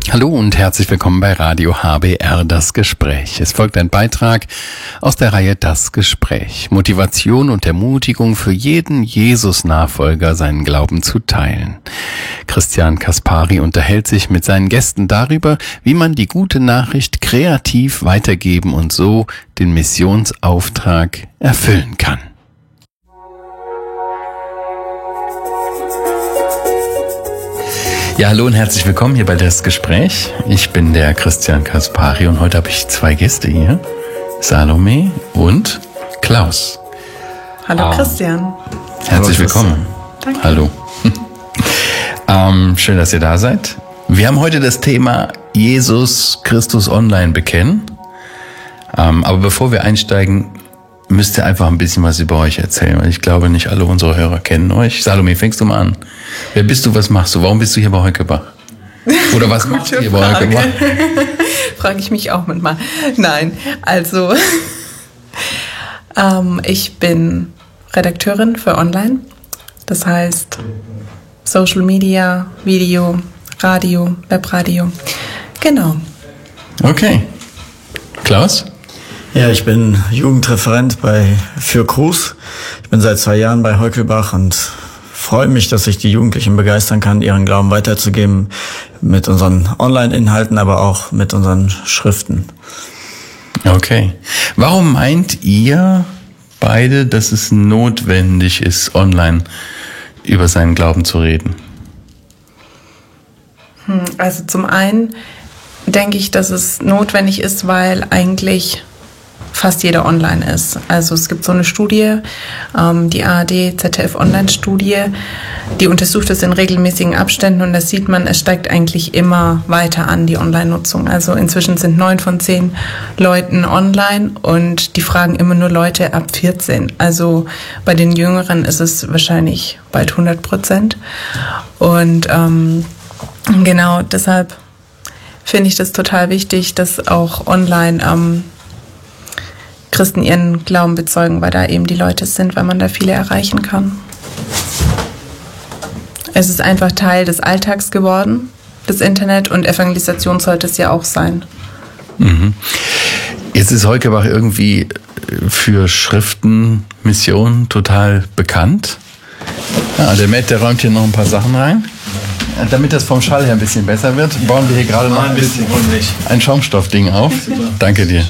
Hallo und herzlich willkommen bei Radio HBR Das Gespräch. Es folgt ein Beitrag aus der Reihe Das Gespräch. Motivation und Ermutigung für jeden Jesus-Nachfolger, seinen Glauben zu teilen. Christian Kaspari unterhält sich mit seinen Gästen darüber, wie man die gute Nachricht kreativ weitergeben und so den Missionsauftrag erfüllen kann. Ja, hallo und herzlich willkommen hier bei Das Gespräch. Ich bin der Christian Kaspari und heute habe ich zwei Gäste hier, Salome und Klaus. Hallo Christian. Herzlich willkommen. Danke. Hallo. Schön, dass ihr da seid. Wir haben heute das Thema Jesus Christus online bekennen. Aber bevor wir einsteigen, müsst ihr einfach ein bisschen was über euch erzählen, weil ich glaube, nicht alle unsere Hörer kennen euch. Salome, fängst du mal an. Wer bist du, was machst du? Warum bist du hier bei Heukebach? Oder was machst du hier bei Heukebach? Frage ich mich auch manchmal. Nein, also ich bin Redakteurin für Online. Das heißt Social Media, Video, Radio, Webradio. Genau. Okay. Klaus? Ja, ich bin Jugendreferent für Cruz. Ich bin seit 2 Jahren bei Heukebach und freue mich, dass ich die Jugendlichen begeistern kann, ihren Glauben weiterzugeben mit unseren Online-Inhalten, aber auch mit unseren Schriften. Okay. Warum meint ihr beide, dass es notwendig ist, online über seinen Glauben zu reden? Also zum einen denke ich, dass es notwendig ist, weil eigentlich fast jeder online ist. Also es gibt so eine Studie, die ARD-ZDF-Online-Studie, die untersucht es in regelmäßigen Abständen und da sieht man, es steigt eigentlich immer weiter an, die Online-Nutzung. Also inzwischen sind 9 von 10 Leuten online und die fragen immer nur Leute ab 14. Also bei den Jüngeren ist es wahrscheinlich bald 100%. Und genau deshalb finde ich das total wichtig, dass auch online Christen ihren Glauben bezeugen, weil da eben die Leute sind, weil man da viele erreichen kann. Es ist einfach Teil des Alltags geworden, das Internet, und Evangelisation sollte es ja auch sein. Mhm. Jetzt ist Heukebach irgendwie für Schriften, Missionen total bekannt. Ja, der Matt, der räumt hier noch ein paar Sachen rein. Damit das vom Schall her ein bisschen besser wird, bauen wir hier gerade noch ein Schaumstoffding auf. Super. Danke dir.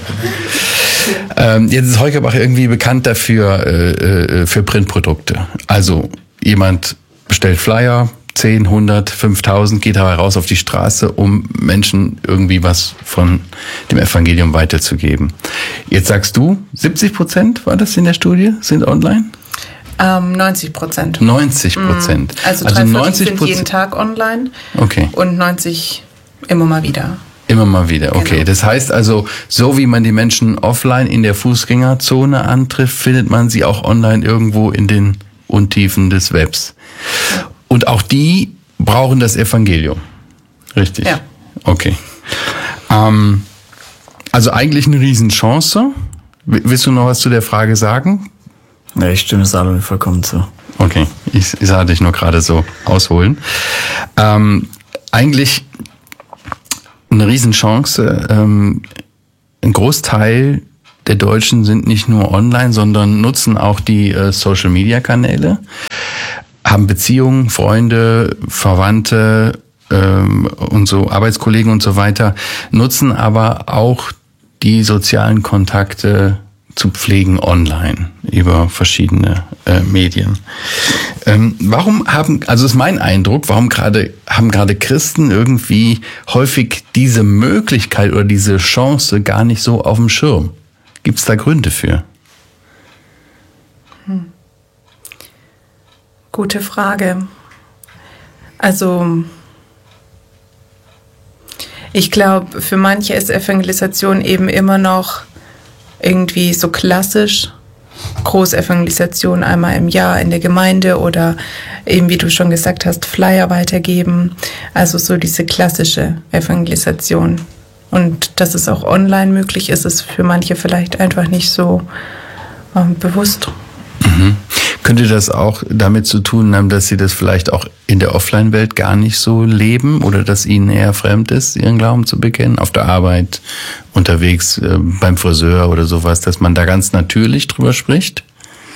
Jetzt ist Heukebach irgendwie bekannt dafür, für Printprodukte. Also jemand bestellt Flyer, 10, 100, 5000, geht aber raus auf die Straße, um Menschen irgendwie was von dem Evangelium weiterzugeben. Jetzt sagst du, 70% war das in der Studie, sind online? 90%. 90%. Also 90% sind jeden Tag online. Okay. Und 90 immer mal wieder. Immer mal wieder, okay. Genau. Das heißt also, so wie man die Menschen offline in der Fußgängerzone antrifft, findet man sie auch online irgendwo in den Untiefen des Webs. Ja. Und auch die brauchen das Evangelium. Richtig? Ja. Okay. Also eigentlich eine Riesenchance. Willst du noch was zu der Frage sagen? Ja, ich stimme Salome vollkommen zu. Okay, ich sah dich nur gerade so ausholen. Eigentlich eine Riesenchance. Ein Großteil der Deutschen sind nicht nur online, sondern nutzen auch die Social-Media-Kanäle, haben Beziehungen, Freunde, Verwandte und so, Arbeitskollegen und so weiter, nutzen aber auch die sozialen Kontakte zu pflegen online über verschiedene Medien. Also ist mein Eindruck, haben gerade Christen irgendwie häufig diese Möglichkeit oder diese Chance gar nicht so auf dem Schirm? Gibt es da Gründe für? Gute Frage. Also ich glaube, für manche ist Evangelisation eben immer noch irgendwie so klassisch, Großevangelisation einmal im Jahr in der Gemeinde oder eben, wie du schon gesagt hast, Flyer weitergeben. Also so diese klassische Evangelisation. Und dass es auch online möglich ist, ist für manche vielleicht einfach nicht so bewusst. Mhm. Könnte das auch damit zu tun haben, dass Sie das vielleicht auch in der Offline-Welt gar nicht so leben oder dass Ihnen eher fremd ist, Ihren Glauben zu bekennen? Auf der Arbeit, unterwegs, beim Friseur oder sowas, dass man da ganz natürlich drüber spricht?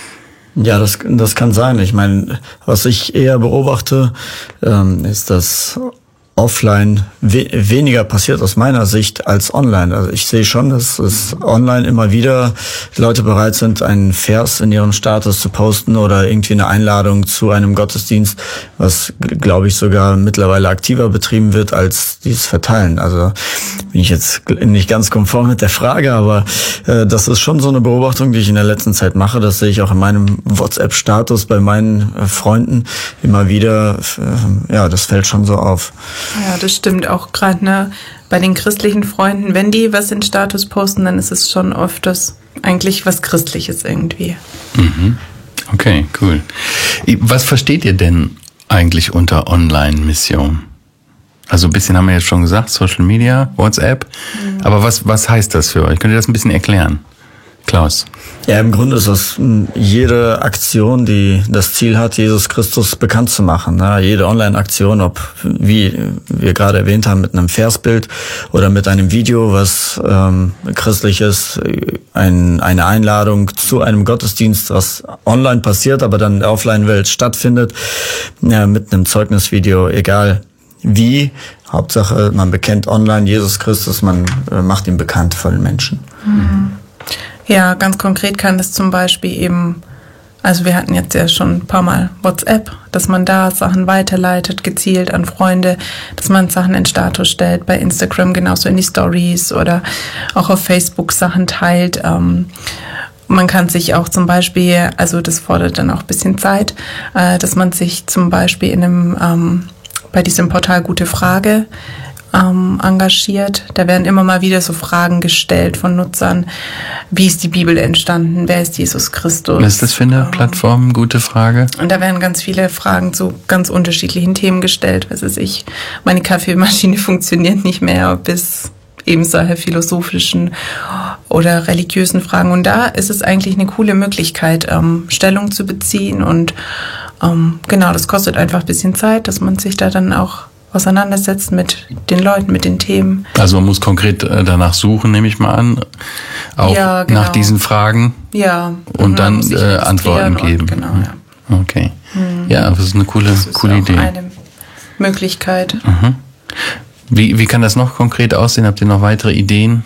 Ja, das kann sein. Ich meine, was ich eher beobachte, ist, dass offline weniger passiert aus meiner Sicht als online. Also ich sehe schon, dass es online immer wieder Leute bereit sind, einen Vers in ihrem Status zu posten oder irgendwie eine Einladung zu einem Gottesdienst, was, glaube ich, sogar mittlerweile aktiver betrieben wird als dieses Verteilen. Also bin ich jetzt nicht ganz konform mit der Frage, aber das ist schon so eine Beobachtung, die ich in der letzten Zeit mache. Das sehe ich auch in meinem WhatsApp-Status bei meinen Freunden immer wieder. Ja, das fällt schon so auf. Ja, das stimmt auch gerade, ne, bei den christlichen Freunden, wenn die was in Status posten, dann ist es schon oft das eigentlich was Christliches irgendwie. Mhm. Okay, cool. Was versteht ihr denn eigentlich unter Online-Mission? Also ein bisschen haben wir jetzt schon gesagt, Social Media, WhatsApp. Aber was heißt das für euch? Könnt ihr das ein bisschen erklären? Klaus. Ja, im Grunde ist das jede Aktion, die das Ziel hat, Jesus Christus bekannt zu machen. Ne? Jede Online-Aktion, ob, wie wir gerade erwähnt haben, mit einem Versbild oder mit einem Video, was christlich ist, eine Einladung zu einem Gottesdienst, was online passiert, aber dann in der Offline-Welt stattfindet, ja, mit einem Zeugnisvideo, egal wie. Hauptsache, man bekennt online Jesus Christus, man macht ihn bekannt vor den Menschen. Mhm. Ja, ganz konkret kann das zum Beispiel eben, also wir hatten jetzt ja schon ein paar Mal WhatsApp, dass man da Sachen weiterleitet, gezielt an Freunde, dass man Sachen in Status stellt, bei Instagram genauso in die Stories oder auch auf Facebook Sachen teilt. Man kann sich auch zum Beispiel, also das fordert dann auch ein bisschen Zeit, dass man sich zum Beispiel in einem, bei diesem Portal Gute Frage engagiert. Da werden immer mal wieder so Fragen gestellt von Nutzern. Wie ist die Bibel entstanden? Wer ist Jesus Christus? Was ist das für eine Plattform? Gute Frage. Und da werden ganz viele Fragen zu ganz unterschiedlichen Themen gestellt. Was weiß ich, meine Kaffeemaschine funktioniert nicht mehr, bis eben solche philosophischen oder religiösen Fragen. Und da ist es eigentlich eine coole Möglichkeit, Stellung zu beziehen. Und genau, das kostet einfach ein bisschen Zeit, dass man sich da dann auch auseinandersetzt mit den Leuten, mit den Themen. Also man muss konkret danach suchen, nehme ich mal an, auch ja, genau. Nach diesen Fragen. Ja. Und dann Antworten geben. Genau, ja. Okay. Ja, das ist eine coole Idee. Das ist eine Möglichkeit. Mhm. Wie kann das noch konkret aussehen? Habt ihr noch weitere Ideen?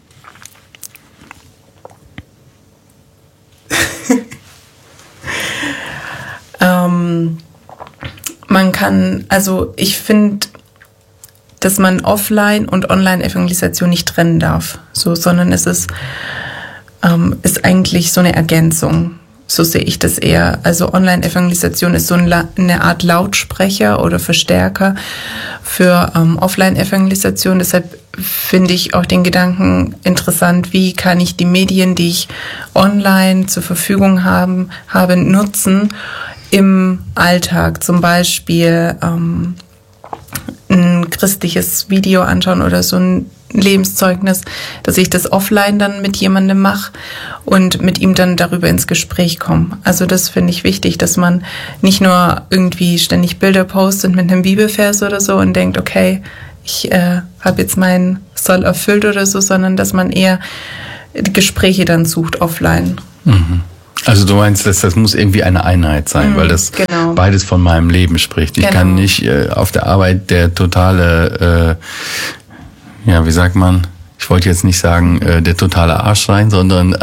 Man kann, also ich finde, dass man Offline- und Online-Evangelisation nicht trennen darf, so, sondern es ist eigentlich so eine Ergänzung. So sehe ich das eher. Also Online-Evangelisation ist so eine Art Lautsprecher oder Verstärker für Offline-Evangelisation. Deshalb finde ich auch den Gedanken interessant, wie kann ich die Medien, die ich online zur Verfügung habe, nutzen im Alltag. Zum Beispiel ein christliches Video anschauen oder so ein Lebenszeugnis, dass ich das offline dann mit jemandem mache und mit ihm dann darüber ins Gespräch komme. Also das finde ich wichtig, dass man nicht nur irgendwie ständig Bilder postet mit einem Bibelvers oder so und denkt, okay, ich habe jetzt meinen Soll erfüllt oder so, sondern dass man eher die Gespräche dann sucht offline. Mhm. Also du meinst, dass das muss irgendwie eine Einheit sein, weil das beides von meinem Leben spricht. Ich kann nicht auf der Arbeit der totale, ja, wie sagt man, ich wollte jetzt nicht sagen, der totale Arsch sein, sondern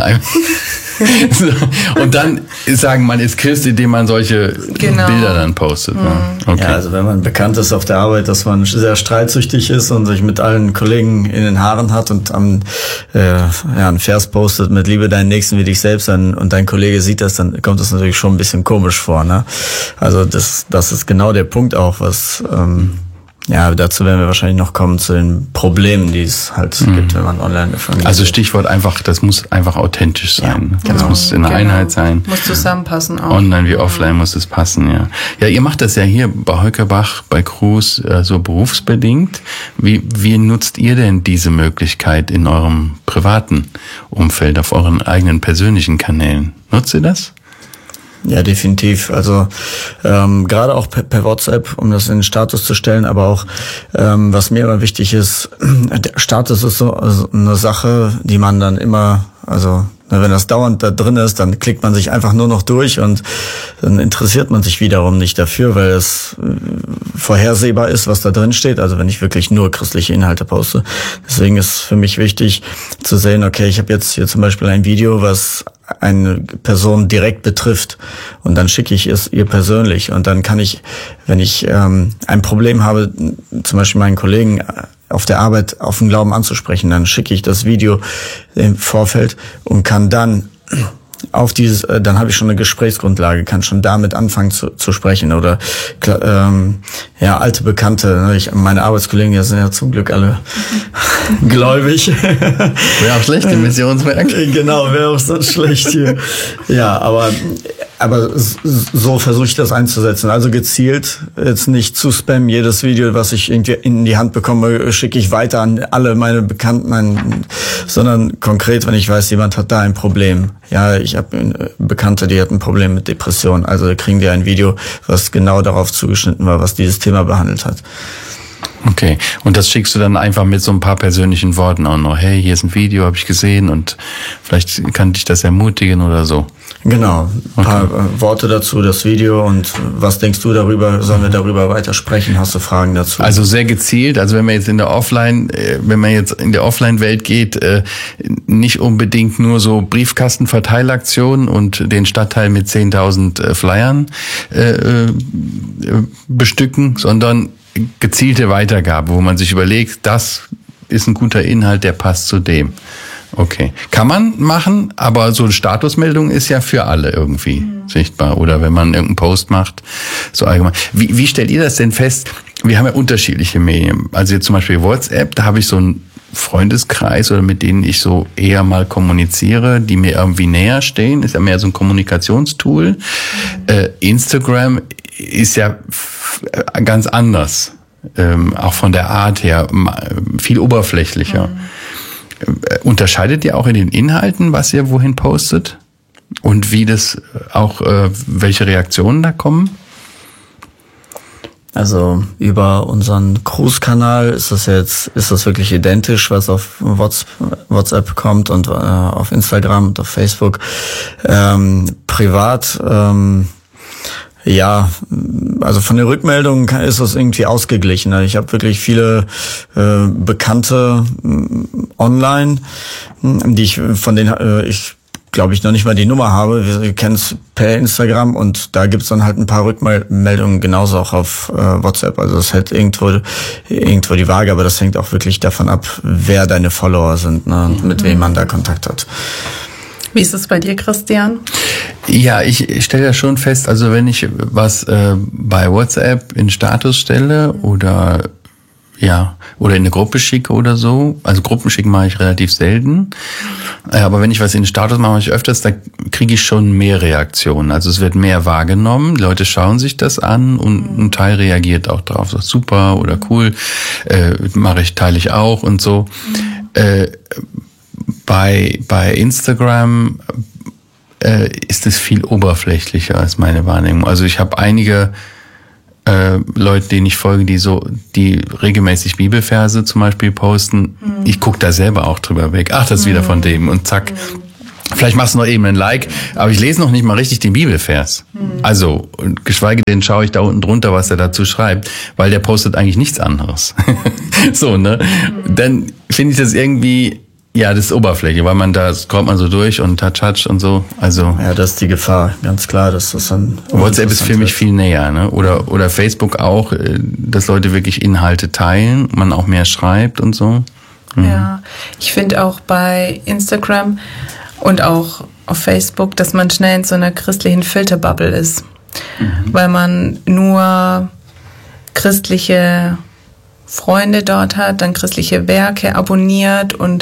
und dann sagen, man ist Christ, indem man solche Bilder dann postet. Ne? Okay. Ja, also wenn man bekannt ist auf der Arbeit, dass man sehr streitsüchtig ist und sich mit allen Kollegen in den Haaren hat und einen Vers postet mit Liebe deinen Nächsten wie dich selbst und dein Kollege sieht das, dann kommt das natürlich schon ein bisschen komisch vor. Ne? Also das ist genau der Punkt auch, was ja, dazu werden wir wahrscheinlich noch kommen zu den Problemen, die es halt gibt, wenn man online evangelisiert. Also Stichwort einfach, das muss einfach authentisch sein. Ja, das muss in einer Einheit sein. Muss zusammenpassen auch. Online wie offline muss es passen, ja. Ja, ihr macht das ja hier bei Heukelbach, bei Cruz, so berufsbedingt. Wie nutzt ihr denn diese Möglichkeit in eurem privaten Umfeld, auf euren eigenen persönlichen Kanälen? Nutzt ihr das? Ja, definitiv. Also gerade auch per WhatsApp, um das in den Status zu stellen, aber auch was mir immer wichtig ist, der Status ist so eine Sache, die man dann immer, also wenn das dauernd da drin ist, dann klickt man sich einfach nur noch durch und dann interessiert man sich wiederum nicht dafür, weil es vorhersehbar ist, was da drin steht. Also wenn ich wirklich nur christliche Inhalte poste. Deswegen ist für mich wichtig zu sehen, okay, ich habe jetzt hier zum Beispiel ein Video, was eine Person direkt betrifft und dann schicke ich es ihr persönlich und dann kann ich, wenn ich ein Problem habe, zum Beispiel meinen Kollegen auf der Arbeit auf den Glauben anzusprechen, dann schicke ich das Video im Vorfeld und kann dann auf dieses, dann habe ich schon eine Gesprächsgrundlage, kann schon damit anfangen zu sprechen oder alte Bekannte, ne? Meine Arbeitskollegen, die sind ja zum Glück alle gläubig. Wäre auch schlecht im Missionswerk. Genau, wäre auch so schlecht hier. Ja, aber so versuche ich das einzusetzen. Also gezielt, jetzt nicht zu spammen. Jedes Video, was ich irgendwie in die Hand bekomme, schicke ich weiter an alle meine Bekannten, sondern konkret, wenn ich weiß, jemand hat da ein Problem. Ja, ich habe Bekannte, die hat ein Problem mit Depression. Also kriegen die ein Video, was genau darauf zugeschnitten war, was dieses Thema behandelt hat. Okay, und das schickst du dann einfach mit so ein paar persönlichen Worten auch noch. Hey, hier ist ein Video, habe ich gesehen und vielleicht kann dich das ermutigen oder so. Genau, ein paar Worte dazu, das Video und was denkst du darüber? Sollen wir darüber weiter sprechen? Hast du Fragen dazu? Also sehr gezielt, also wenn man jetzt in der Offline-Welt geht, nicht unbedingt nur so Briefkastenverteilaktionen und den Stadtteil mit 10.000 Flyern bestücken, sondern gezielte Weitergabe, wo man sich überlegt, das ist ein guter Inhalt, der passt zu dem. Okay. Kann man machen, aber so eine Statusmeldung ist ja für alle irgendwie sichtbar. Oder wenn man irgendeinen Post macht, so allgemein. Wie stellt ihr das denn fest? Wir haben ja unterschiedliche Medien. Also jetzt zum Beispiel WhatsApp, da habe ich so einen Freundeskreis oder mit denen ich so eher mal kommuniziere, die mir irgendwie näher stehen. Ist ja mehr so ein Kommunikationstool. Instagram ist ja ganz anders. Auch von der Art her viel oberflächlicher. Unterscheidet ihr auch in den Inhalten, was ihr wohin postet? Und wie das auch, welche Reaktionen da kommen? Also über unseren Cruise-Kanal ist das wirklich identisch, was auf WhatsApp kommt und auf Instagram und auf Facebook. Privat, ja, also von den Rückmeldungen ist das irgendwie ausgeglichen. Ich habe wirklich viele Bekannte online, von denen ich glaube ich noch nicht mal die Nummer habe. Wir kennen es per Instagram und da gibt's dann halt ein paar Rückmeldungen genauso auch auf WhatsApp. Also das hält irgendwo die Waage, aber das hängt auch wirklich davon ab, wer deine Follower sind, ne, und mit wem man da Kontakt hat. Wie ist es bei dir, Christian? Ja, ich stelle ja schon fest, also wenn ich was bei WhatsApp in Status stelle oder in eine Gruppe schicke oder so, also Gruppen schicken mache ich relativ selten, aber wenn ich was in Status mache, mache ich öfters, da kriege ich schon mehr Reaktionen. Also es wird mehr wahrgenommen, die Leute schauen sich das an und ein Teil reagiert auch drauf, so super oder cool, teile ich auch und so. Bei Instagram ist es viel oberflächlicher als meine Wahrnehmung. Also ich habe einige Leute, denen ich folge, die regelmäßig Bibelverse zum Beispiel posten. Ich gucke da selber auch drüber weg. Ach, das ist wieder von dem. Und zack. Vielleicht machst du noch eben ein Like, aber ich lese noch nicht mal richtig den Bibelvers. Also, geschweige denn schaue ich da unten drunter, was er dazu schreibt, weil der postet eigentlich nichts anderes. So, ne? Dann finde ich das irgendwie, ja, das ist Oberfläche, weil da kommt man so durch und touch und so. Also ja, das ist die Gefahr, ganz klar, dass das dann. WhatsApp ist für mich viel näher, ne? Oder Facebook auch, dass Leute wirklich Inhalte teilen, man auch mehr schreibt und so. Ja, ich finde auch bei Instagram und auch auf Facebook, dass man schnell in so einer christlichen Filterbubble ist, weil man nur christliche Freunde dort hat, dann christliche Werke abonniert und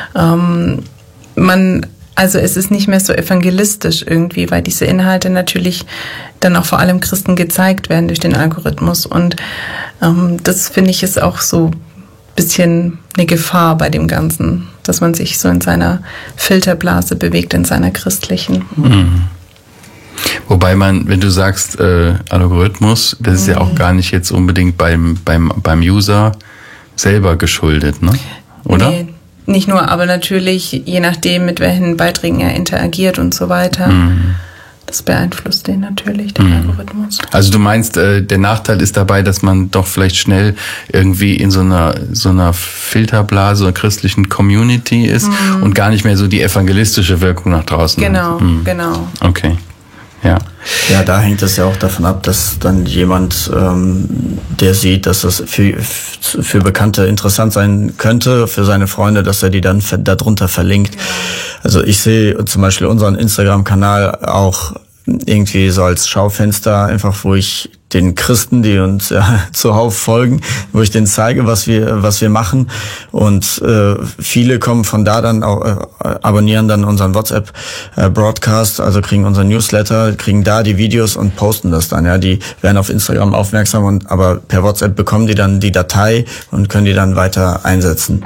also es ist nicht mehr so evangelistisch irgendwie, weil diese Inhalte natürlich dann auch vor allem Christen gezeigt werden durch den Algorithmus und das finde ich ist auch so ein bisschen eine Gefahr bei dem Ganzen, dass man sich so in seiner Filterblase bewegt, in seiner christlichen. Wobei wenn du sagst Algorithmus, das ist ja auch gar nicht jetzt unbedingt beim User selber geschuldet, ne? Oder? Nee, nicht nur, aber natürlich, je nachdem, mit welchen Beiträgen er interagiert und so weiter. Das beeinflusst den natürlich, den Algorithmus. Also du meinst, der Nachteil ist dabei, dass man doch vielleicht schnell irgendwie in so einer Filterblase oder christlichen Community ist und gar nicht mehr so die evangelistische Wirkung nach draußen hat. Genau. Okay, ja. Ja, da hängt es ja auch davon ab, dass dann jemand, der sieht, dass das für Bekannte interessant sein könnte, für seine Freunde, dass er die dann darunter verlinkt. Ja. Also ich sehe zum Beispiel unseren Instagram-Kanal auch irgendwie so als Schaufenster, einfach wo ich den Christen, die uns zuhauf folgen, wo ich denen zeige, was wir machen. Und viele kommen von da dann auch, abonnieren dann unseren WhatsApp-Broadcast, also kriegen unseren Newsletter, kriegen da die Videos und posten das dann. Ja, die werden auf Instagram aufmerksam, aber per WhatsApp bekommen die dann die Datei und können die dann weiter einsetzen.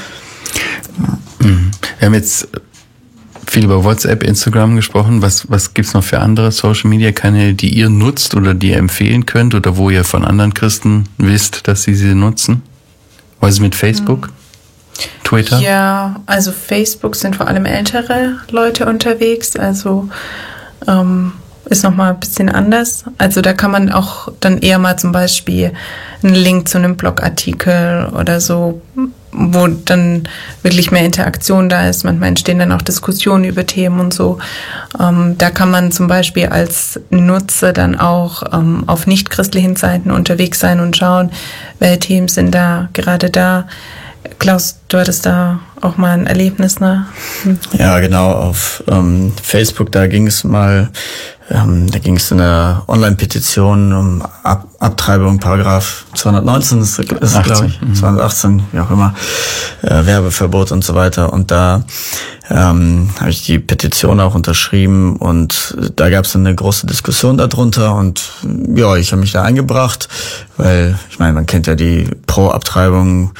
Wir haben jetzt viel über WhatsApp, Instagram gesprochen. Was gibt's noch für andere Social-Media-Kanäle, die ihr nutzt oder die ihr empfehlen könnt oder wo ihr von anderen Christen wisst, dass sie nutzen? Was ist mit Facebook? Twitter? Ja, also Facebook sind vor allem ältere Leute unterwegs, also ist nochmal ein bisschen anders. Also da kann man auch dann eher mal zum Beispiel einen Link zu einem Blogartikel oder so, wo dann wirklich mehr Interaktion da ist. Manchmal entstehen dann auch Diskussionen über Themen und so. Da kann man zum Beispiel als Nutzer dann auch auf nicht-christlichen Seiten unterwegs sein und schauen, welche Themen sind da gerade da. Klaus, du hattest da auch mal ein Erlebnis, ne? Ja, genau. Auf Facebook, da ging es mal, da ging es in der Online-Petition um Abtreibung, Paragraph 219 ist glaube ich, 218, wie auch immer, Werbeverbot und so weiter. Und da habe ich die Petition auch unterschrieben und da gab es eine große Diskussion darunter und ja, ich habe mich da eingebracht, weil ich meine, man kennt ja die Pro-Abtreibung,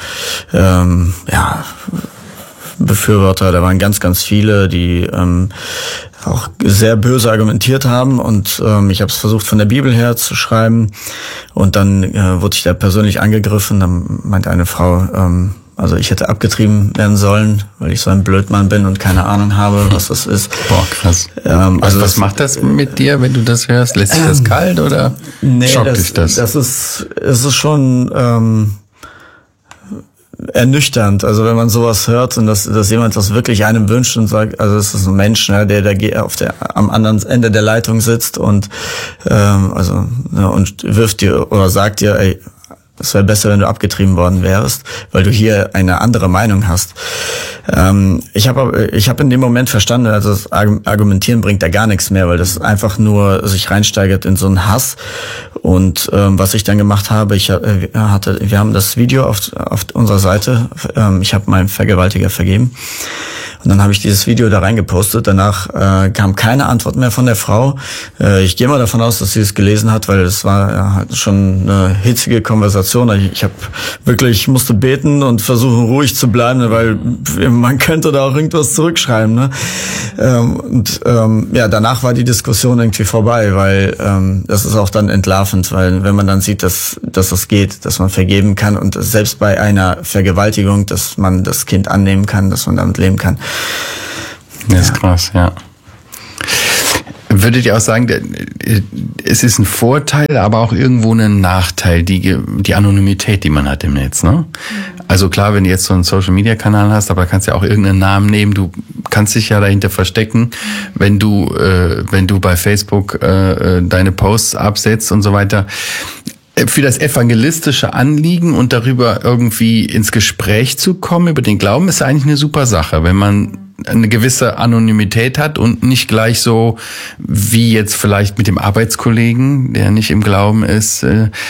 Befürworter, da waren ganz, ganz viele, die auch sehr böse argumentiert haben und ich habe es versucht von der Bibel her zu schreiben und dann wurde ich da persönlich angegriffen, dann meinte eine Frau, also ich hätte abgetrieben werden sollen, weil ich so ein Blödmann bin und keine Ahnung habe, was das ist. Boah, krass. Also was macht das mit dir, wenn du das hörst? Lässt sich das kalt oder schockt dich das? Es ist schon ernüchternd, also wenn man sowas hört und dass jemand das wirklich einem wünscht und sagt, also es ist ein Mensch, ne, der am anderen Ende der Leitung sitzt und und wirft dir oder sagt dir, ey, es wäre besser, wenn du abgetrieben worden wärst, weil du hier eine andere Meinung hast. Ich habe in dem Moment verstanden, also das Argumentieren bringt da gar nichts mehr, weil das einfach nur sich reinsteigert in so einen Hass. Und was ich dann gemacht habe, wir haben das Video auf unserer Seite. Ich habe meinem Vergewaltiger vergeben. Und dann habe ich dieses Video da reingepostet. Danach kam keine Antwort mehr von der Frau. Ich gehe mal davon aus, dass sie es gelesen hat, weil es war halt schon eine hitzige Konversation. Ich musste beten und versuchen ruhig zu bleiben, weil man könnte da auch irgendwas zurückschreiben. Ne? Danach war die Diskussion irgendwie vorbei, weil das ist auch dann entlarvend, weil wenn man dann sieht, dass das geht, dass man vergeben kann und selbst bei einer Vergewaltigung, dass man das Kind annehmen kann, dass man damit leben kann. Das ist krass, ja. Würdet ihr auch sagen, es ist ein Vorteil, aber auch irgendwo ein Nachteil, die Anonymität, die man hat im Netz, ne? Also klar, wenn du jetzt so einen Social-Media-Kanal hast, aber kannst ja auch irgendeinen Namen nehmen, du kannst dich ja dahinter verstecken, wenn du bei Facebook deine Posts absetzt und so weiter. Für das evangelistische Anliegen und darüber irgendwie ins Gespräch zu kommen über den Glauben ist eigentlich eine super Sache, wenn man eine gewisse Anonymität hat und nicht gleich so wie jetzt vielleicht mit dem Arbeitskollegen, der nicht im Glauben ist,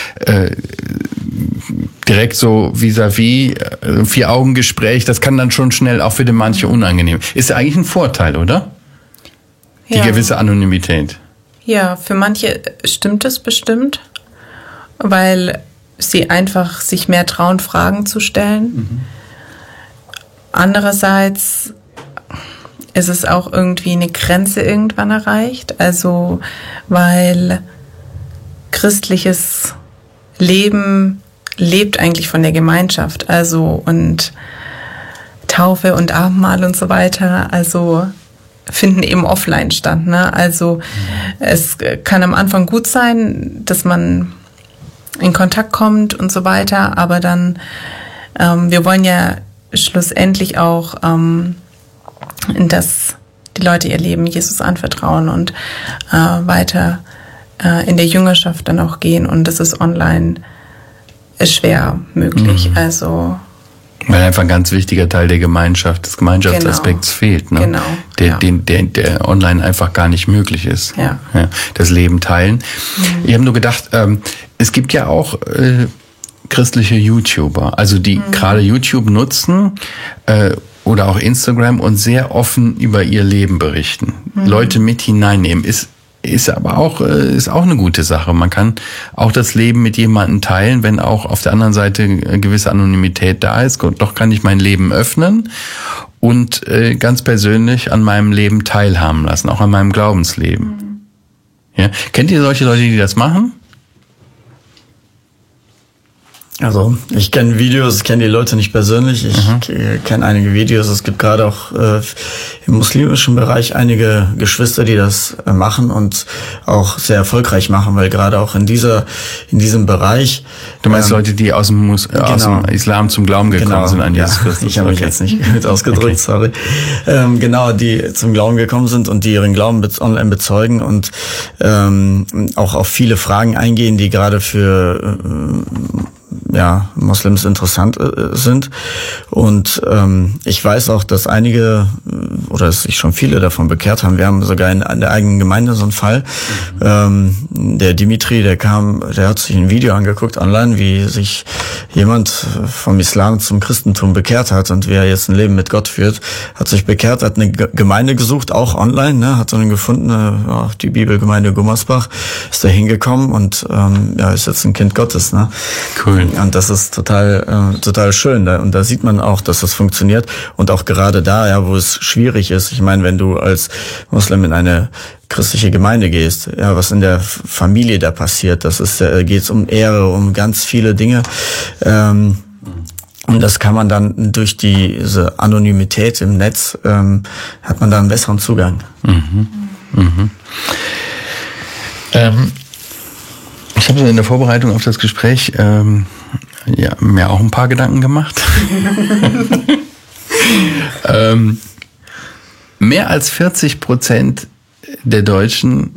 direkt so vis-à-vis, 4-Augen-Gespräch, das kann dann schon schnell auch für den manche unangenehm. Ist ja eigentlich ein Vorteil, oder? Die gewisse Anonymität. Ja, für manche stimmt das bestimmt, weil sie einfach sich mehr trauen, Fragen zu stellen. Andererseits ist es auch irgendwie eine Grenze irgendwann erreicht. Also, weil christliches Leben lebt eigentlich von der Gemeinschaft. Also, und Taufe und Abendmahl und so weiter, also finden eben offline statt. Ne? Also es kann am Anfang gut sein, dass man in Kontakt kommt und so weiter, aber dann, wir wollen ja schlussendlich auch, dass die Leute ihr Leben Jesus anvertrauen und weiter in der Jüngerschaft dann auch gehen, und das ist online schwer möglich. Also weil einfach ein ganz wichtiger Teil der Gemeinschaft, des Gemeinschaftsaspekts fehlt, ne? Genau. Der online einfach gar nicht möglich ist. Ja. Ja, das Leben teilen. Ich habe nur gedacht, es gibt ja auch christliche YouTuber, also die gerade YouTube nutzen oder auch Instagram und sehr offen über ihr Leben berichten, Leute mit hineinnehmen. Ist aber auch, ist auch eine gute Sache. Man kann auch das Leben mit jemandem teilen, wenn auch auf der anderen Seite eine gewisse Anonymität da ist. Und doch kann ich mein Leben öffnen und ganz persönlich an meinem Leben teilhaben lassen, auch an meinem Glaubensleben. Ja. Kennt ihr solche Leute, die das machen? Also ich kenne Videos, ich kenne die Leute nicht persönlich, ich kenne einige Videos. Es gibt gerade auch im muslimischen Bereich einige Geschwister, die das machen und auch sehr erfolgreich machen, weil gerade auch in diesem Bereich. Du meinst Leute, die aus dem Islam zum Glauben gekommen sind an Jesus Christus? Ich habe mich jetzt nicht gut ausgedrückt, sorry. Genau, die zum Glauben gekommen sind und die ihren Glauben online bezeugen und auch auf viele Fragen eingehen, die gerade für Moslems interessant sind. Und ich weiß auch, dass einige oder dass sich schon viele davon bekehrt haben. Wir haben sogar in der eigenen Gemeinde so einen Fall. Der Dimitri, der hat sich ein Video angeguckt online, wie sich jemand vom Islam zum Christentum bekehrt hat und wie er jetzt ein Leben mit Gott führt. Hat sich bekehrt, hat eine Gemeinde gesucht, auch online, ne, hat dann gefunden, die Bibelgemeinde Gummersbach, ist da hingekommen und ist jetzt ein Kind Gottes, ne? Cool. Und das ist total schön. Und da sieht man auch, dass das funktioniert. Und auch gerade da, ja, wo es schwierig ist. Ich meine, wenn du als Muslim in eine christliche Gemeinde gehst, ja, was in der Familie da passiert, geht's um Ehre, um ganz viele Dinge. Und das kann man dann durch diese Anonymität im Netz, hat man da einen besseren Zugang. Ich habe so in der Vorbereitung auf das Gespräch mir auch ein paar Gedanken gemacht. Mehr als 40% der Deutschen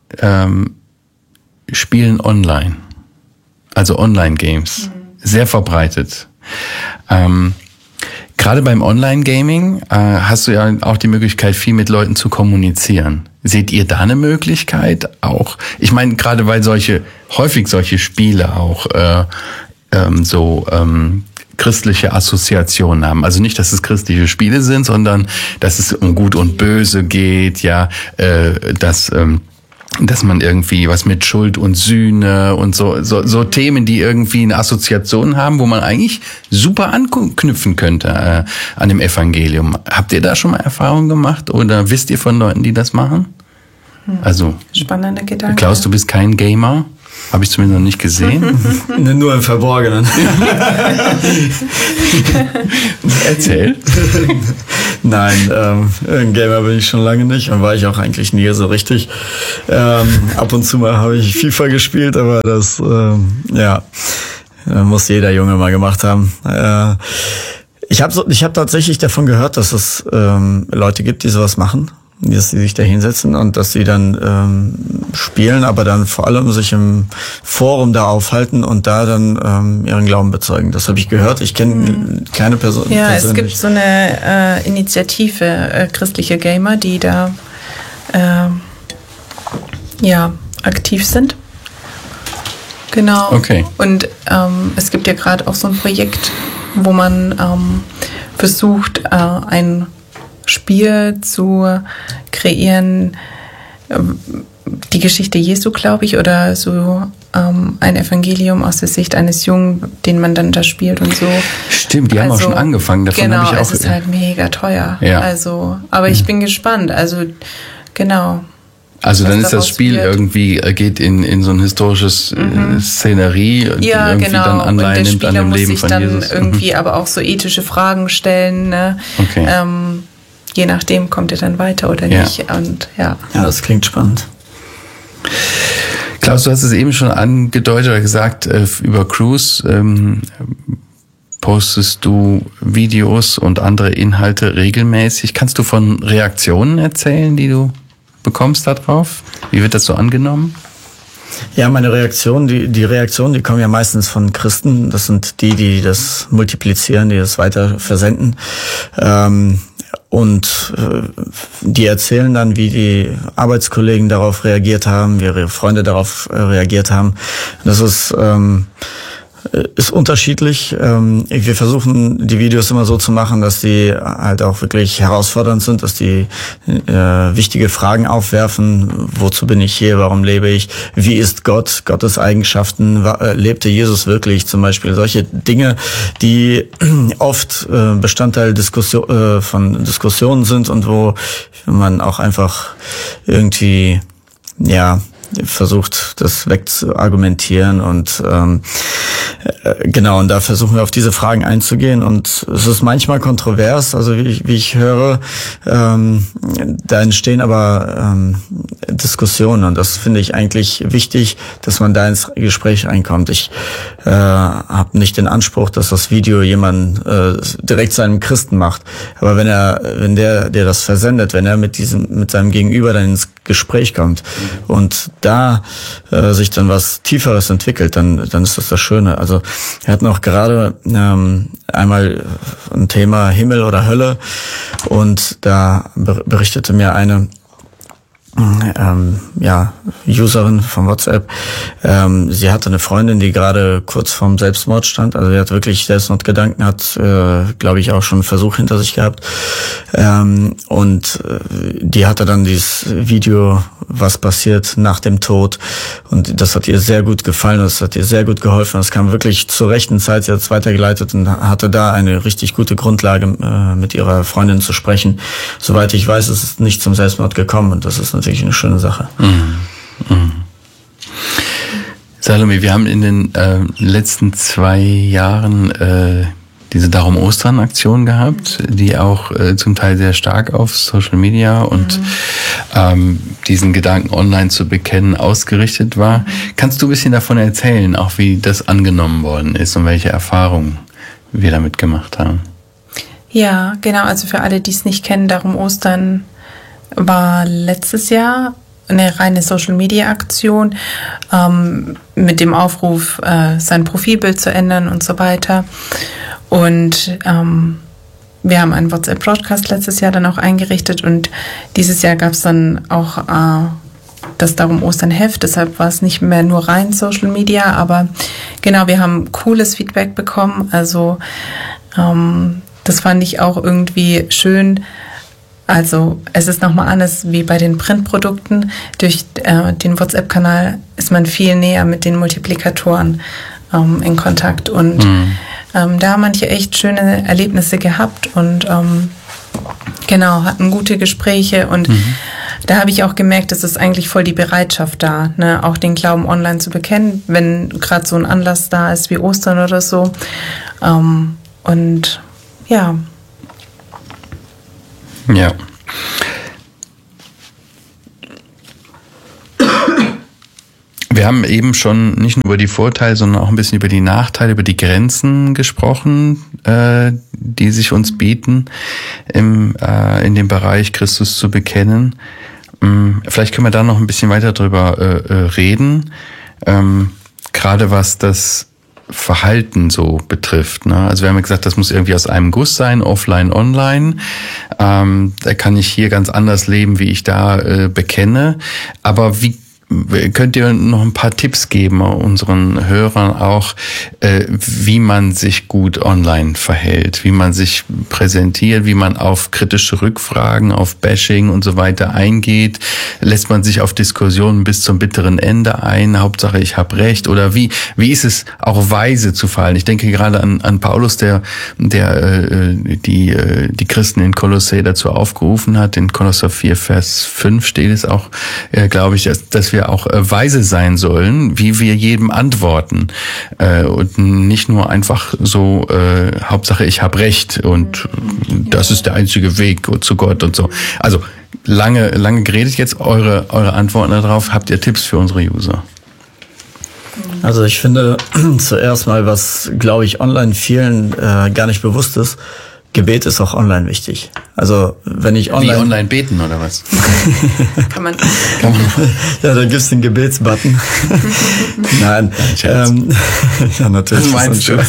spielen online. Also Online-Games. Sehr verbreitet. Gerade beim Online-Gaming hast du ja auch die Möglichkeit, viel mit Leuten zu kommunizieren. Seht ihr da eine Möglichkeit auch? Ich meine, gerade weil häufig solche Spiele auch christliche Assoziationen haben. Also nicht, dass es christliche Spiele sind, sondern dass es um Gut und Böse geht, ja, dass man irgendwie was mit Schuld und Sühne und so Themen, die irgendwie eine Assoziation haben, wo man eigentlich super anknüpfen könnte an dem Evangelium. Habt ihr da schon mal Erfahrungen gemacht oder wisst ihr von Leuten, die das machen? Also spannender Gedanke. Klaus, du bist kein Gamer. Habe ich zumindest noch nicht gesehen. Nur im Verborgenen. Erzähl. Nein, ein Gamer bin ich schon lange nicht und war ich auch eigentlich nie so richtig. Ab und zu mal habe ich FIFA gespielt, aber das, muss jeder Junge mal gemacht haben. Ich hab tatsächlich davon gehört, dass es Leute gibt, die sowas machen. Dass sie sich da hinsetzen und dass sie dann spielen, aber dann vor allem sich im Forum da aufhalten und da dann ihren Glauben bezeugen. Das habe ich gehört. Ich kenne keine Person. Ja, persönlich. Es gibt so eine Initiative christliche Gamer, die da aktiv sind. Genau. Okay. Und es gibt ja gerade auch so ein Projekt, wo man versucht, ein Spiel zu kreieren, die Geschichte Jesu, glaube ich, oder so ein Evangelium aus der Sicht eines Jungen, den man dann da spielt und so. Stimmt, die haben auch schon angefangen. Davon genau, habe ich auch. Es ist halt mega teuer. Ja. Also, aber ich bin gespannt. Also, genau. Also dann ist das Spiel irgendwie, geht in so ein historisches Szenerie, die irgendwie dann Anleihen nimmt an dem Leben von Jesus. Und der Spieler muss sich dann irgendwie aber auch so ethische Fragen stellen, ne? Okay. Je nachdem kommt er dann weiter oder nicht. Und ja. Ja, das klingt spannend. Klaus, du hast es eben schon angedeutet oder gesagt, über Cruise postest du Videos und andere Inhalte regelmäßig. Kannst du von Reaktionen erzählen, die du bekommst da drauf? Wie wird das so angenommen? Ja, meine Reaktionen, die Reaktionen, die kommen ja meistens von Christen. Das sind die das multiplizieren, die das weiter versenden. Und die erzählen dann, wie die Arbeitskollegen darauf reagiert haben, wie ihre Freunde darauf reagiert haben. Das ist unterschiedlich. Wir versuchen, die Videos immer so zu machen, dass die halt auch wirklich herausfordernd sind, dass die wichtige Fragen aufwerfen. Wozu bin ich hier? Warum lebe ich? Wie ist Gott? Gottes Eigenschaften? Lebte Jesus wirklich? Zum Beispiel solche Dinge, die oft Bestandteil von Diskussionen sind und wo man auch einfach irgendwie, versucht, das wegzuargumentieren und genau, und da versuchen wir auf diese Fragen einzugehen und es ist manchmal kontrovers, also wie ich höre, da entstehen aber Diskussionen und das finde ich eigentlich wichtig, dass man da ins Gespräch reinkommt. Ich habe nicht den Anspruch, dass das Video jemand direkt zu einem Christen macht, aber wenn der das versendet, wenn er mit seinem Gegenüber dann ins Gespräch kommt und da sich dann was Tieferes entwickelt, dann ist das Schöne. Also wir hatten auch gerade einmal ein Thema Himmel oder Hölle und da berichtete mir eine Userin von WhatsApp, sie hatte eine Freundin, die gerade kurz vorm Selbstmord stand, also sie hat wirklich Selbstmordgedanken, hat, glaube ich, auch schon einen Versuch hinter sich gehabt, und die hatte dann dieses Video, was passiert nach dem Tod, und das hat ihr sehr gut gefallen, das hat ihr sehr gut geholfen, das kam wirklich zur rechten Zeit, sie hat es weitergeleitet und hatte da eine richtig gute Grundlage, mit ihrer Freundin zu sprechen. Soweit ich weiß, ist es nicht zum Selbstmord gekommen und das ist natürlich eine schöne Sache. Salome, wir haben in den letzten 2 Jahren diese Darum Ostern Aktion gehabt, die auch zum Teil sehr stark auf Social Media und diesen Gedanken online zu bekennen ausgerichtet war. Kannst du ein bisschen davon erzählen, auch wie das angenommen worden ist und welche Erfahrungen wir damit gemacht haben? Ja, genau. Also für alle, die es nicht kennen, Darum Ostern war letztes Jahr eine reine Social-Media-Aktion mit dem Aufruf, sein Profilbild zu ändern und so weiter. Und wir haben einen WhatsApp-Broadcast letztes Jahr dann auch eingerichtet und dieses Jahr gab es dann auch das Darum Ostern-Heft, deshalb war es nicht mehr nur rein Social-Media, aber genau, wir haben cooles Feedback bekommen, also das fand ich auch irgendwie schön. Also es ist nochmal anders wie bei den Printprodukten. Durch den WhatsApp-Kanal ist man viel näher mit den Multiplikatoren in Kontakt. Und da haben manche echt schöne Erlebnisse gehabt und genau, hatten gute Gespräche. Und da habe ich auch gemerkt, es ist eigentlich voll die Bereitschaft da, ne, auch den Glauben online zu bekennen, wenn gerade so ein Anlass da ist wie Ostern oder so. Und ja. Ja. Wir haben eben schon nicht nur über die Vorteile, sondern auch ein bisschen über die Nachteile, über die Grenzen gesprochen, die sich uns bieten, in dem Bereich Christus zu bekennen. Vielleicht können wir da noch ein bisschen weiter drüber reden, gerade was das Verhalten so betrifft, ne? Also wir haben ja gesagt, das muss irgendwie aus einem Guss sein, offline, online. Da kann ich hier ganz anders leben, wie ich da bekenne. Aber wie könnt ihr noch ein paar Tipps geben, unseren Hörern auch, wie man sich gut online verhält, wie man sich präsentiert, wie man auf kritische Rückfragen, auf Bashing und so weiter eingeht? Lässt man sich auf Diskussionen bis zum bitteren Ende ein? Hauptsache, ich habe recht. Oder wie ist es auch weise zu verhalten? Ich denke gerade an Paulus, der die Christen in Kolossä dazu aufgerufen hat. In Kolosser 4, Vers 5 steht es auch, glaube ich, dass wir auch weise sein sollen, wie wir jedem antworten. Und nicht nur einfach so, Hauptsache ich habe recht und das ist der einzige Weg zu Gott und so. Also lange geredet, jetzt eure Antworten darauf. Habt ihr Tipps für unsere User? Also ich finde zuerst mal, was, glaube ich, online vielen gar nicht bewusst ist, Gebet ist auch online wichtig. Also wenn ich online... Wie online beten oder was? Kann man. Ja, da gibt's den Gebetsbutton. Nein. Ja, natürlich. Was meinst du?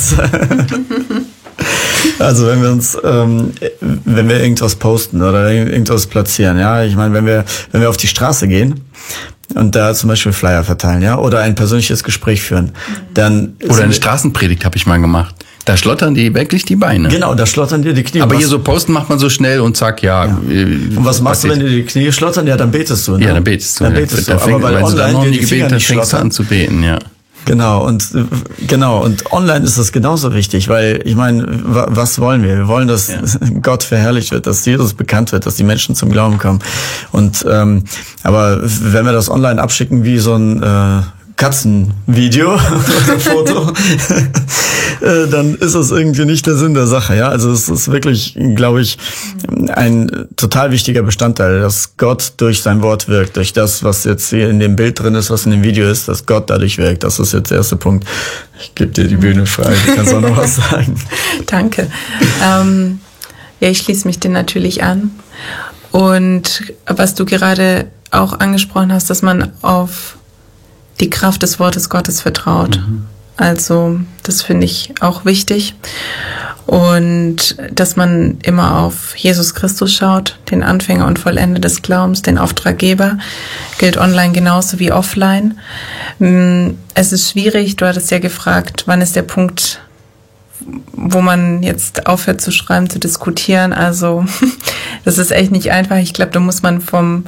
Also wenn wir uns, wenn wir irgendwas posten oder irgendwas platzieren, ja, ich meine, wenn wir auf die Straße gehen und da zum Beispiel Flyer verteilen, ja, oder ein persönliches Gespräch führen, dann... Oder eine Straßenpredigt habe ich mal gemacht. Da schlottern die wirklich die Beine. Genau, da schlottern dir die Knie. Aber hier so posten macht man so schnell und zack, ja. Und was machst du, wenn dir die Knie schlottern? Ja, dann betest du. Ne? Ja, dann betest du. Dann betest du. Aber bei online die Gebete, dann fängst du an zu beten, ja. Genau, und online ist das genauso wichtig, weil ich meine, was wollen wir? Wir wollen, dass Gott verherrlicht wird, dass Jesus bekannt wird, dass die Menschen zum Glauben kommen. Und aber wenn wir das online abschicken wie so ein Katzenvideo oder Foto, dann ist das irgendwie nicht der Sinn der Sache, ja. Also es ist wirklich, glaube ich, ein total wichtiger Bestandteil, dass Gott durch sein Wort wirkt, durch das, was jetzt hier in dem Bild drin ist, was in dem Video ist, dass Gott dadurch wirkt. Das ist jetzt der erste Punkt. Ich gebe dir die Bühne frei, du kannst auch noch was sagen. Danke. Ja, ich schließe mich dir natürlich an. Und was du gerade auch angesprochen hast, dass man auf die Kraft des Wortes Gottes vertraut. Also das finde ich auch wichtig. Und dass man immer auf Jesus Christus schaut, den Anfänger und Vollender des Glaubens, den Auftraggeber, gilt online genauso wie offline. Es ist schwierig, du hattest ja gefragt, wann ist der Punkt, wo man jetzt aufhört zu schreiben, zu diskutieren. Also das ist echt nicht einfach. Ich glaube, da muss man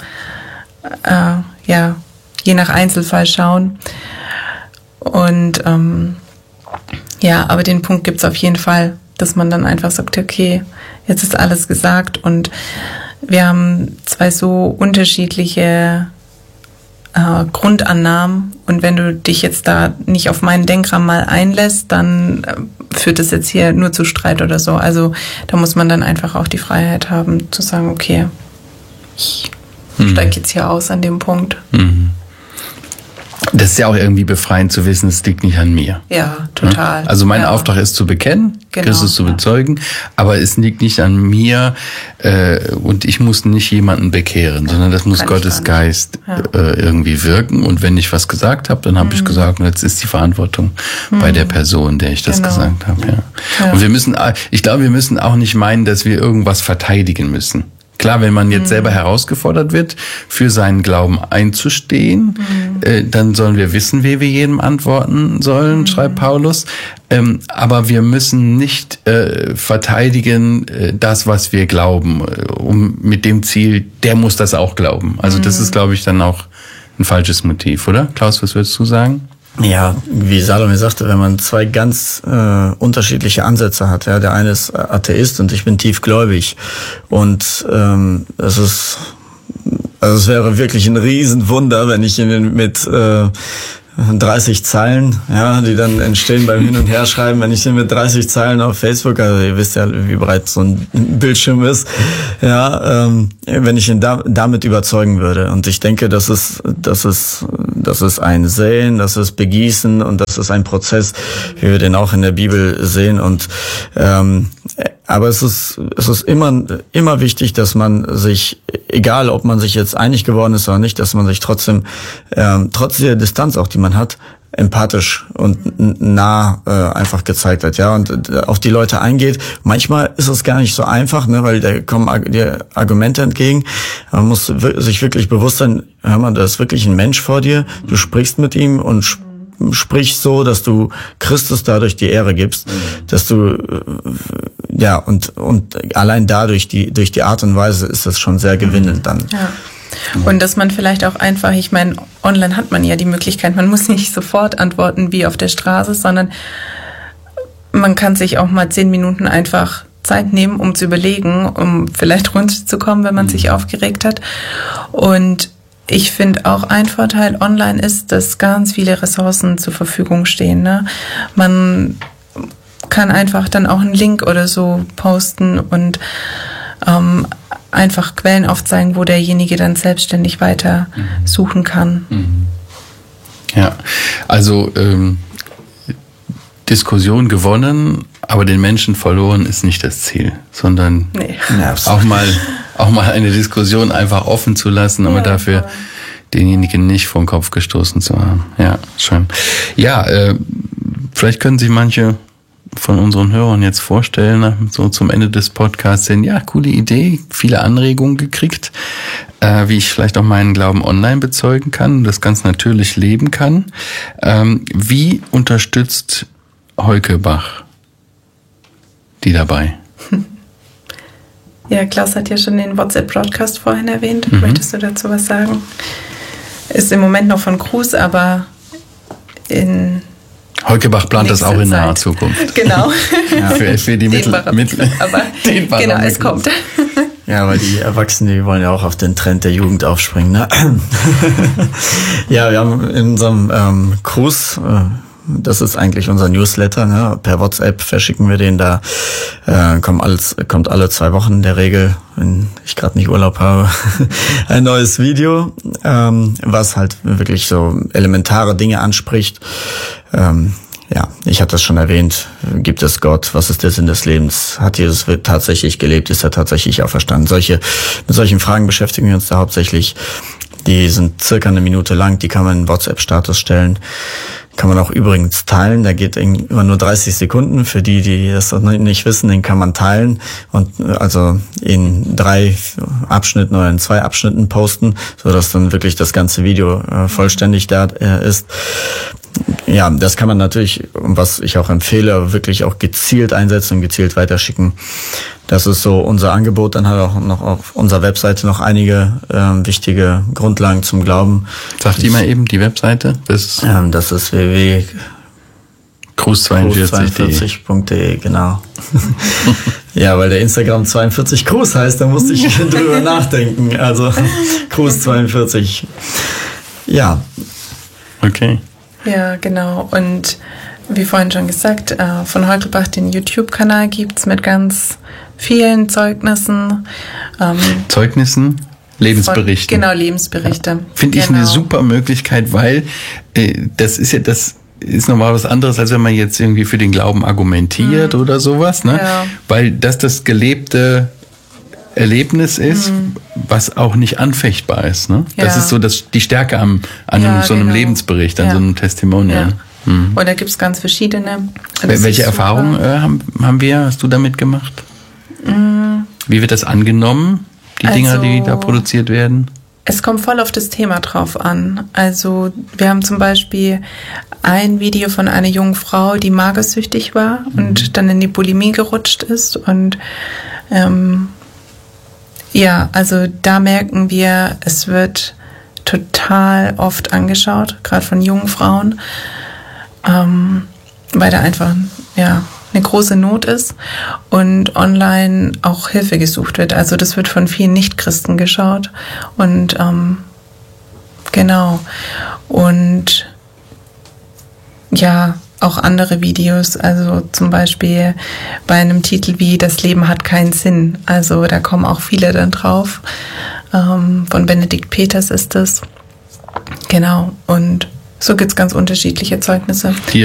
je nach Einzelfall schauen. Und aber den Punkt gibt's auf jeden Fall, dass man dann einfach sagt, okay, jetzt ist alles gesagt und wir haben zwei so unterschiedliche Grundannahmen und wenn du dich jetzt da nicht auf meinen Denkrahmen mal einlässt, dann führt es jetzt hier nur zu Streit oder so. Also da muss man dann einfach auch die Freiheit haben zu sagen, okay, ich steige jetzt hier aus an dem Punkt. Das ist ja auch irgendwie befreiend zu wissen, es liegt nicht an mir. Ja, total. Also mein Auftrag ist zu bekennen, Christus zu bezeugen, aber es liegt nicht an mir und ich muss nicht jemanden bekehren, sondern das muss Gottes Geist irgendwie wirken. Und wenn ich was gesagt habe, dann habe ich gesagt, und jetzt ist die Verantwortung bei der Person, der ich das gesagt habe. Ja. Und ich glaube, wir müssen auch nicht meinen, dass wir irgendwas verteidigen müssen. Klar, wenn man jetzt selber herausgefordert wird, für seinen Glauben einzustehen, dann sollen wir wissen, wie wir jedem antworten sollen, schreibt Paulus. Aber wir müssen nicht verteidigen das, was wir glauben, mit dem Ziel, der muss das auch glauben. Also das ist, glaube ich, dann auch ein falsches Motiv, oder? Klaus, was würdest du sagen? Ja, wie Salome sagte, wenn man zwei ganz unterschiedliche Ansätze hat, ja, der eine ist Atheist und ich bin tiefgläubig und es wäre wirklich ein Riesenwunder, wenn ich mit 30 Zeilen, ja, die dann entstehen beim Hin- und Herschreiben, wenn ich den mit 30 Zeilen auf Facebook, also ihr wisst ja, wie breit so ein Bildschirm ist, ja, wenn ich ihn damit überzeugen würde. Und ich denke, das ist ein Säen, das ist Begießen und das ist ein Prozess, wie wir den auch in der Bibel sehen. Und aber es ist immer wichtig, dass man sich, egal ob man sich jetzt einig geworden ist oder nicht, dass man sich trotzdem, trotz der Distanz auch, die man hat, empathisch und nah einfach gezeigt wird, ja, und auf die Leute eingeht. Manchmal ist es gar nicht so einfach, ne, weil da kommen dir Argumente entgegen. Man muss sich wirklich bewusst sein, hör mal, da ist wirklich ein Mensch vor dir, du sprichst mit ihm und sprichst so, dass du Christus dadurch die Ehre gibst, dass du ja und allein dadurch durch die Art und Weise ist das schon sehr gewinnend dann. Ja. Und dass man vielleicht auch einfach, ich meine, online hat man ja die Möglichkeit, man muss nicht sofort antworten wie auf der Straße, sondern man kann sich auch mal 10 Minuten einfach Zeit nehmen, um zu überlegen, um vielleicht runterzukommen, wenn man sich aufgeregt hat. Und ich finde auch ein Vorteil online ist, dass ganz viele Ressourcen zur Verfügung stehen. Ne? Man kann einfach dann auch einen Link oder so posten und einfach Quellen aufzeigen, wo derjenige dann selbstständig weiter suchen kann. Ja, also Diskussion gewonnen, aber den Menschen verloren ist nicht das Ziel, sondern auch mal eine Diskussion einfach offen zu lassen, aber dafür denjenigen nicht vor den Kopf gestoßen zu haben. Ja, schön. Ja, vielleicht können sich manche von unseren Hörern jetzt vorstellen, so zum Ende des Podcasts sind, ja, coole Idee, viele Anregungen gekriegt, wie ich vielleicht auch meinen Glauben online bezeugen kann und das ganz natürlich leben kann. Wie unterstützt Heukebach die dabei? Ja, Klaus hat ja schon den WhatsApp-Broadcast vorhin erwähnt. Möchtest du dazu was sagen? Ist im Moment noch von Cruz, aber Heukebach plant das auch in naher Zukunft. Genau. Ja. Für die Mittel. Aber genau, es kommt. Ja, weil die Erwachsenen, die wollen ja auch auf den Trend der Jugend aufspringen. Ne? Ja, wir haben in unserem Kurs, das ist eigentlich unser Newsletter, ne? Per WhatsApp verschicken wir den, da kommt alle 2 Wochen in der Regel, wenn ich gerade nicht Urlaub habe, ein neues Video, was halt wirklich so elementare Dinge anspricht. Ja, ich hatte es schon erwähnt, gibt es Gott, was ist der Sinn des Lebens, hat Jesus tatsächlich gelebt, ist er tatsächlich auferstanden? Mit solchen Fragen beschäftigen wir uns da hauptsächlich. Die sind circa 1 Minute lang, die kann man in WhatsApp-Status stellen. Kann man auch übrigens teilen, da geht immer nur 30 Sekunden. Für die das nicht wissen, den kann man teilen und also in 3 Abschnitten oder in 2 Abschnitten posten, so dass dann wirklich das ganze Video vollständig da ist. Ja, das kann man natürlich, was ich auch empfehle, wirklich auch gezielt einsetzen und gezielt weiterschicken. Das ist so unser Angebot. Dann hat auch noch auf unserer Webseite noch einige wichtige Grundlagen zum Glauben. Sagt ihr mal eben die Webseite? Das ist www.cruz42.de, genau. Ja, weil der Instagram 42 Cruz heißt, da musste ich drüber nachdenken. Also Cruz42. Ja. Okay. Ja, genau. Und wie vorhin schon gesagt, von Heukebach den YouTube-Kanal gibt's mit ganz vielen Zeugnissen. Zeugnissen? Lebensberichte. Genau, Lebensberichte. Ja. Finde ich eine super Möglichkeit, weil das ist nochmal was anderes, als wenn man jetzt irgendwie für den Glauben argumentiert oder sowas, ne? Ja. Weil das gelebte Erlebnis ist, was auch nicht anfechtbar ist, ne? Ja. Das ist so die Stärke an so einem Lebensbericht, an so einem Testimonial. Ja. Und da gibt's ganz verschiedene. Welche Erfahrungen hast du damit gemacht? Wie wird das angenommen, die Dinger, die da produziert werden? Es kommt voll auf das Thema drauf an. Also wir haben zum Beispiel ein Video von einer jungen Frau, die magersüchtig war und dann in die Bulimie gerutscht ist. Und ja, also da merken wir, es wird total oft angeschaut, gerade von jungen Frauen, weil da einfach eine große Not ist und online auch Hilfe gesucht wird. Also das wird von vielen Nichtchristen geschaut und genau. Und ja, auch andere Videos, also zum Beispiel bei einem Titel wie Das Leben hat keinen Sinn. Also da kommen auch viele dann drauf. Von Benedikt Peters ist es. Genau. Und so gibt's ganz unterschiedliche Zeugnisse.